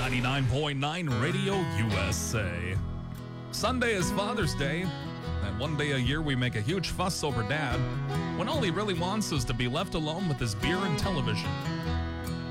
99.9 Radio USA. Sunday is Father's Day, and one day a year we make a huge fuss over Dad, when all he really wants is to be left alone with his beer and television.